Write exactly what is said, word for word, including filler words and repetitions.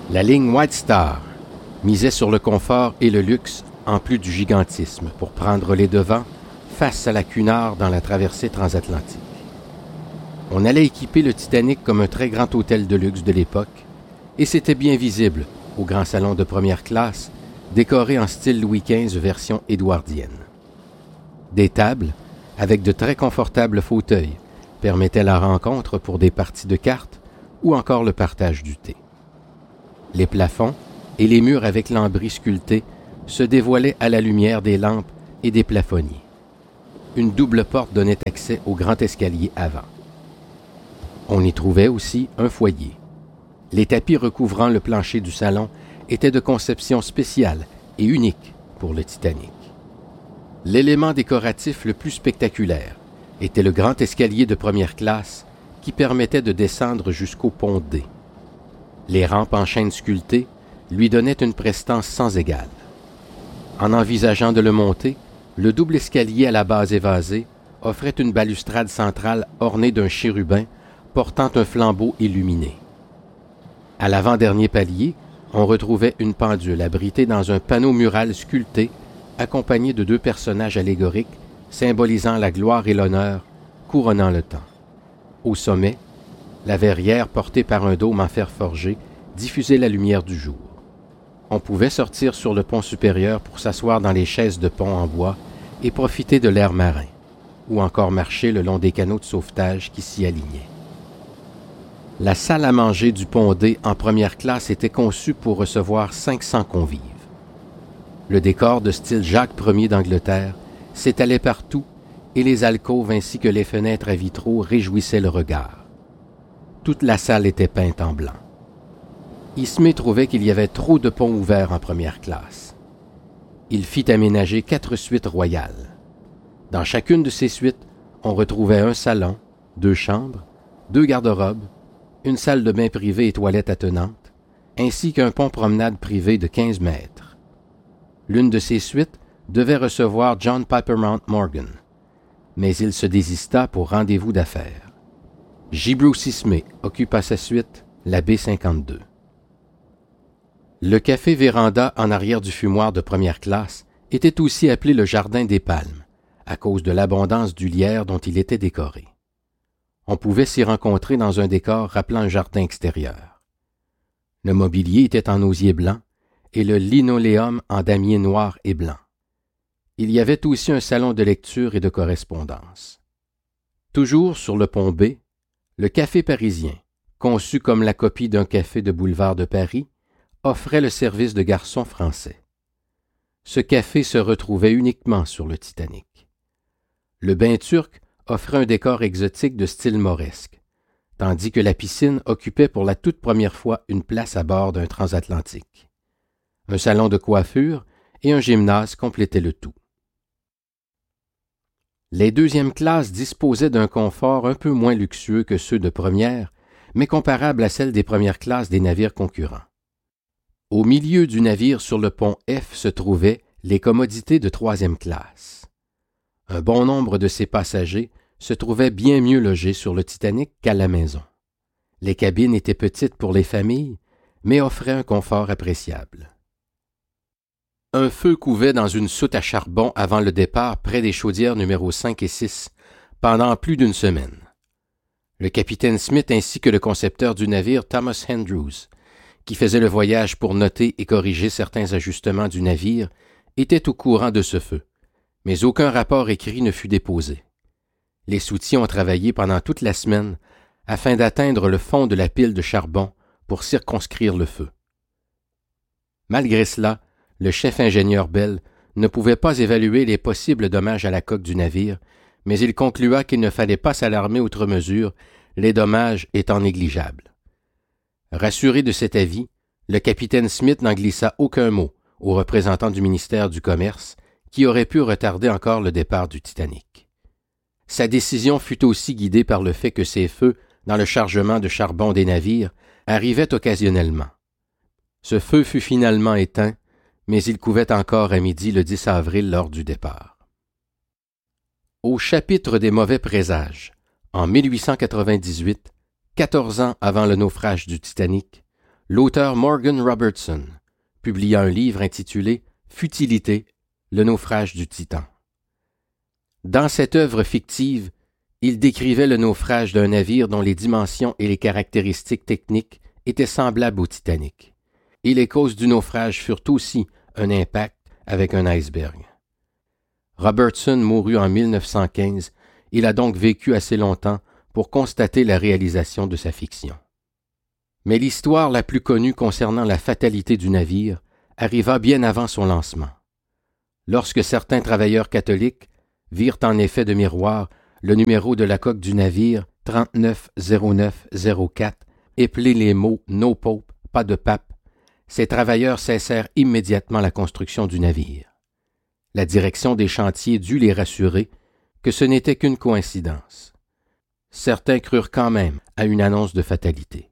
La ligne White Star misait sur le confort et le luxe en plus du gigantisme pour prendre les devants face à la Cunard dans la traversée transatlantique. On allait équiper le Titanic comme un très grand hôtel de luxe de l'époque et c'était bien visible au grand salon de première classe décoré en style Louis quinze version édouardienne. Des tables avec de très confortables fauteuils permettaient la rencontre pour des parties de cartes ou encore le partage du thé. Les plafonds et les murs avec lambris sculptés se dévoilaient à la lumière des lampes et des plafonniers. Une double porte donnait accès au grand escalier avant. On y trouvait aussi un foyer. Les tapis recouvrant le plancher du salon étaient de conception spéciale et unique pour le Titanic. L'élément décoratif le plus spectaculaire était le grand escalier de première classe qui permettait de descendre jusqu'au pont D. Les rampes en chêne sculptées lui donnaient une prestance sans égale. En envisageant de le monter, le double escalier à la base évasée offrait une balustrade centrale ornée d'un chérubin portant un flambeau illuminé. À l'avant-dernier palier, on retrouvait une pendule abritée dans un panneau mural sculpté accompagné de deux personnages allégoriques symbolisant la gloire et l'honneur, couronnant le temps. Au sommet, la verrière portée par un dôme en fer forgé diffusait la lumière du jour. On pouvait sortir sur le pont supérieur pour s'asseoir dans les chaises de pont en bois et profiter de l'air marin, ou encore marcher le long des canaux de sauvetage qui s'y alignaient. La salle à manger du pont D en première classe était conçue pour recevoir cinq cents convives. Le décor de style Jacques Ier d'Angleterre s'étalait partout et les alcôves ainsi que les fenêtres à vitraux réjouissaient le regard. Toute la salle était peinte en blanc. Ismay trouvait qu'il y avait trop de ponts ouverts en première classe. Il fit aménager quatre suites royales. Dans chacune de ces suites, on retrouvait un salon, deux chambres, deux garde-robes, une salle de bain privée et toilette attenante, ainsi qu'un pont promenade privé de quinze mètres. L'une de ces suites devait recevoir John Peppermount Morgan, mais il se désista pour rendez-vous d'affaires. J. Bruce Ismay occupa sa suite, la B cinquante-deux. Le café Véranda en arrière du fumoir de première classe était aussi appelé le Jardin des Palmes, à cause de l'abondance du lierre dont il était décoré. On pouvait s'y rencontrer dans un décor rappelant un jardin extérieur. Le mobilier était en osier blanc et le linoléum en damier noir et blanc. Il y avait aussi un salon de lecture et de correspondance. Toujours sur le pont B, le Café Parisien, conçu comme la copie d'un café de boulevard de Paris, offrait le service de garçon français. Ce café se retrouvait uniquement sur le Titanic. Le bain turc offrait un décor exotique de style mauresque, tandis que la piscine occupait pour la toute première fois une place à bord d'un transatlantique. Un salon de coiffure et un gymnase complétaient le tout. Les deuxièmes classes disposaient d'un confort un peu moins luxueux que ceux de première, mais comparable à celle des premières classes des navires concurrents. Au milieu du navire sur le pont F se trouvaient les commodités de troisième classe. Un bon nombre de ces passagers se trouvaient bien mieux logés sur le Titanic qu'à la maison. Les cabines étaient petites pour les familles, mais offraient un confort appréciable. Un feu couvait dans une soute à charbon avant le départ près des chaudières numéro cinq et six pendant plus d'une semaine. Le capitaine Smith ainsi que le concepteur du navire Thomas Andrews, qui faisait le voyage pour noter et corriger certains ajustements du navire, étaient au courant de ce feu, mais aucun rapport écrit ne fut déposé. Les soutiers ont travaillé pendant toute la semaine afin d'atteindre le fond de la pile de charbon pour circonscrire le feu. Malgré cela, le chef ingénieur Bell ne pouvait pas évaluer les possibles dommages à la coque du navire, mais il conclua qu'il ne fallait pas s'alarmer outre mesure, les dommages étant négligeables. Rassuré de cet avis, le capitaine Smith n'en glissa aucun mot aux représentants du ministère du Commerce qui auraient pu retarder encore le départ du Titanic. Sa décision fut aussi guidée par le fait que ces feux, dans le chargement de charbon des navires, arrivaient occasionnellement. Ce feu fut finalement éteint, mais il couvait encore à midi le dix avril lors du départ. Au chapitre des mauvais présages, en mille huit cent quatre-vingt-dix-huit, quatorze ans avant le naufrage du Titanic, l'auteur Morgan Robertson publia un livre intitulé « Futilité, le naufrage du Titan ». Dans cette œuvre fictive, il décrivait le naufrage d'un navire dont les dimensions et les caractéristiques techniques étaient semblables au Titanic, et les causes du naufrage furent aussi un impact avec un iceberg. Robertson mourut en mille neuf cent quinze. Il a donc vécu assez longtemps pour constater la réalisation de sa fiction. Mais l'histoire la plus connue concernant la fatalité du navire arriva bien avant son lancement. Lorsque certains travailleurs catholiques virent en effet de miroir le numéro de la coque du navire trente-neuf zéro neuf zéro quatre éplé les mots « No Pope, pas de pape », ces travailleurs cessèrent immédiatement la construction du navire. La direction des chantiers dut les rassurer que ce n'était qu'une coïncidence. Certains crurent quand même à une annonce de fatalité.